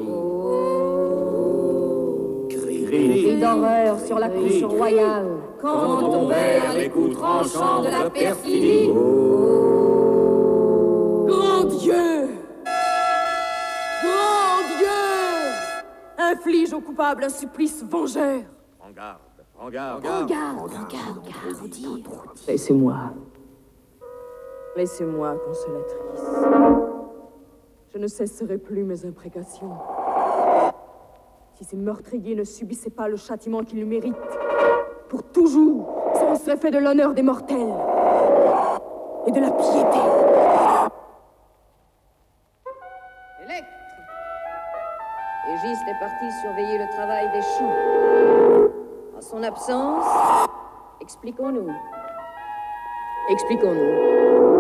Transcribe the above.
Cris d'horreur sur la couche royale. Quand on perd les coups tranchants de la perfidie. Grand Dieu! Grand Dieu! Inflige au coupable un supplice vengeur. En garde, en garde. En garde, trop dire. Laissez-moi. Laissez-moi, consolatrice. Je ne cesserai plus mes imprécations. Si ces meurtriers ne subissaient pas le châtiment qu'ils méritent, pour toujours, ça en serait fait de l'honneur des mortels et de la piété. Électre! Égiste est parti surveiller le travail des champs. En son absence, expliquons-nous. Expliquons-nous.